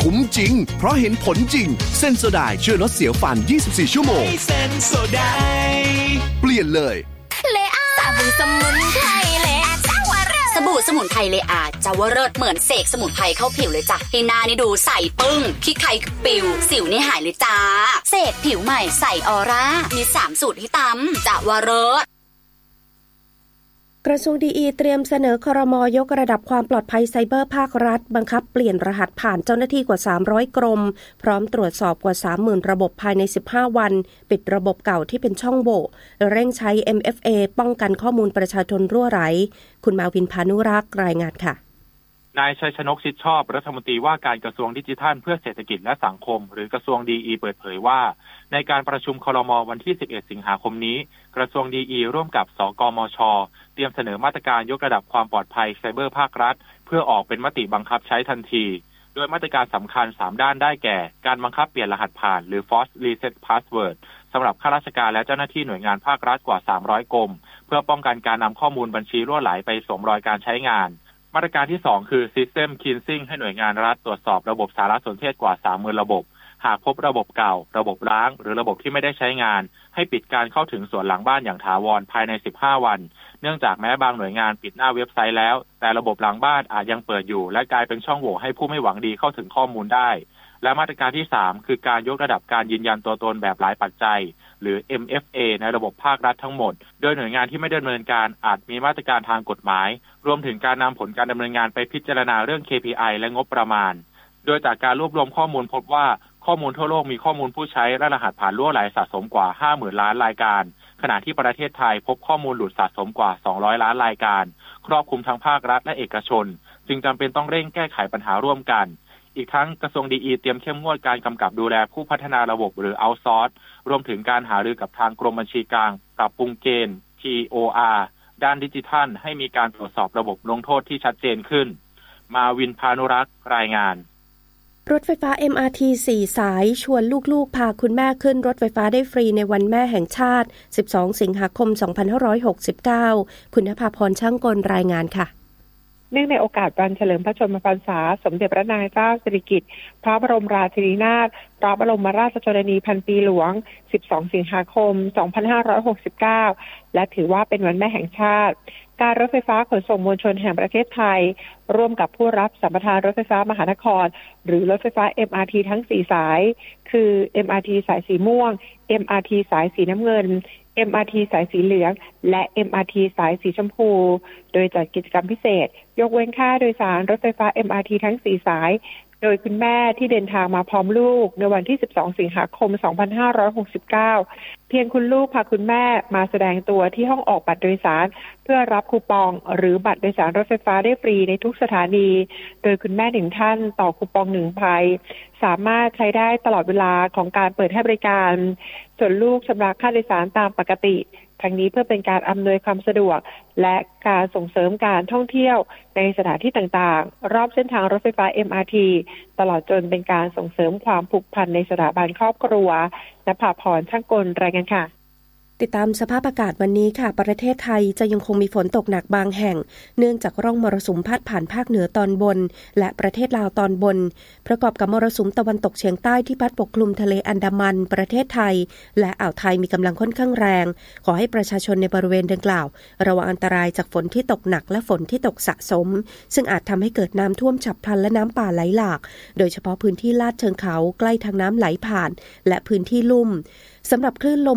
คุ้มจริงเพราะเห็นผลจริงเซนโซไดช่วยลดเสียวฟัน24ชั่วโมงเซนโซไดเปลี่ยนเลยเลอาสบู่สมุนไพรเลอาจาวเริศสบู่สมุนไพรเลอาจาวเริศเหมือนเสกสมุนไพรเข้าผิวเลยจ้ะให้หน้านี่ดูใสปึ้งขี้ไข่ปิวสิวนี่หายเลยจ้าเสกผิวใหม่ใสออร่ามี3สูตรให้ตำจาวเริศกระทรวงดีอีเตรียมเสนอครม.ยกระดับความปลอดภัยไซเบอร์ภาครัฐบังคับเปลี่ยนรหัสผ่านเจ้าหน้าที่กว่า300กรมพร้อมตรวจสอบกว่า 30,000 ระบบภายใน15วันปิดระบบเก่าที่เป็นช่องโหว่เร่งใช้ MFA ป้องกันข้อมูลประชาชนรั่วไหลคุณมาวินพานุรักษ์รายงานค่ะนายชัยชนกชิดชอบรัฐมนตรีว่าการกระทรวงดิจิทัลเพื่อเศรษฐกิจและสังคมหรือกระทรวงดีอีเปิดเผยว่าในการประชุมครม.วันที่11สิงหาคมนี้กระทรวงดีอีร่วมกับสกมช.เตรียมเสนอมาตรการยกระดับความปลอดภัยไซเบอร์ภาครัฐเพื่อออกเป็นมติบังคับใช้ทันทีโดยมาตรการสำคัญ3ด้านได้แก่การบังคับเปลี่ยนรหัสผ่านหรือ Force Reset Password สำหรับข้าราชการและเจ้าหน้าที่หน่วยงานภาครัฐกว่า300กรมเพื่อป้องกันการนำข้อมูลบัญชีรั่วไหลไปสวมรอยการใช้งานมาตรการที่2คือ System Cleansing ให้หน่วยงานรัฐตรวจสอบระบบสารสนเทศกว่า 30,000 ระบบหากพบระบบเก่าระบบร้างหรือระบบที่ไม่ได้ใช้งานให้ปิดการเข้าถึงส่วนหลังบ้านอย่างถาวรภายใน15วันเนื่องจากแม้บางหน่วยงานปิดหน้าเว็บไซต์แล้วแต่ระบบหลังบ้านอาจยังเปิดอยู่และกลายเป็นช่องโหว่ให้ผู้ไม่หวังดีเข้าถึงข้อมูลได้และมาตรการที่3คือการยกระดับการยืนยันตัวตนแบบหลายปัจจัยหรือ MFA ในระบบภาครัฐทั้งหมดโดยหน่วยงานที่ไม่ดำเนินการอาจมีมาตรการทางกฎหมายรวมถึงการนำผลการดำเนินงานไปพิจารณาเรื่อง KPI และงบประมาณโดยจากการรวบรวมข้อมูลพบว่าข้อมูลทั่วโลกมีข้อมูลผู้ใช้และรหัสผ่านรั่วไหลสะสมกว่า 50,000 ล้านรายการขณะที่ประเทศไทยพบข้อมูลหลุดสะสมกว่า200ล้านรายการครอบคลุมทั้งภาครัฐและเอกชนจึงจำเป็นต้องเร่งแก้ไขปัญหาร่วมกันอีกทั้งกระทรวงดีอีเตรียมเข้มงวดการกำกับดูแลผู้พัฒนาระบบหรือ outsource รวมถึงการหารือกับทางกรมบัญชีกลางปรับปรุงเกณฑ์ TOR ด้านดิจิทัลให้มีการตรวจสอบระบบลงโทษที่ชัดเจนขึ้นมาวินพานุรักษ์รายงานรถไฟฟ้า MRT 4 สายชวนลูกๆพาคุณแม่ขึ้นรถไฟฟ้าได้ฟรีในวันแม่แห่งชาติ12สิงหาคม2569คุณณภาพรช่างกลรายงานค่ะเนื่องในโอกาสวันเฉลิมพระชนมพรรษาสมเด็จพระนางเจ้าสิริกิติ์พระบรมราชินีนาถพระบรมราชชนนีพันปีหลวง12สิงหาคม2569และถือว่าเป็นวันแม่แห่งชาติการรถไฟฟ้าขนส่งมวลชนแห่งประเทศไทยร่วมกับผู้รับสัมปทานรถไฟฟ้ามหานครหรือรถไฟฟ้า MRT ทั้ง4สายคือ MRT สายสีม่วง MRT สายสีน้ำเงิน MRT สายสีเหลืองและ MRT สายสีชมพูโดยจัดกิจกรรมพิเศษยกเว้นค่าโดยสารรถไฟฟ้า MRT ทั้ง4สายโดยคุณแม่ที่เดินทางมาพร้อมลูกในวันที่12สิงหาคม2569เพียงคุณลูกพาคุณแม่มาแสดงตัวที่ห้องออกบัตรโดยสารเพื่อรับคูปองหรือบัตรโดยสารรถไฟฟ้าได้ฟรีในทุกสถานีโดยคุณแม่1ท่านต่อคูปอง1ใบสามารถใช้ได้ตลอดเวลาของการเปิดให้บริการส่วนลูกชำระค่าโดยสารตามปกติทั้งนี้เพื่อเป็นการอำนวยความสะดวกและการส่งเสริมการท่องเที่ยวในสถานที่ต่างๆรอบเส้นทางรถไฟฟ้า MRT ตลอดจนเป็นการส่งเสริมความผูกพันในสถาบันครอบครัวณภาพรช่างกลรายงานค่ะติดตามสภาพอากาศวันนี้ค่ะประเทศไทยจะยังคงมีฝนตกหนักบางแห่งเนื่องจากร่องมรสุมพาดผ่านภาคเหนือตอนบนและประเทศลาวตอนบนประกอบกับมรสุมตะวันตกเฉียงใต้ที่พัดปกคลุมทะเลอันดามันประเทศไทยและอ่าวไทยมีกำลังค่อนข้างแรงขอให้ประชาชนในบริเวณดังกล่าวระวังอันตรายจากฝนที่ตกหนักและฝนที่ตกสะสมซึ่งอาจทำให้เกิดน้ำท่วมฉับพลันและน้ำป่าไหลหลากโดยเฉพาะพื้นที่ลาดเชิงเขาใกล้ทางน้ำไหลผ่านและพื้นที่ลุ่มสำหรับคลื่นลม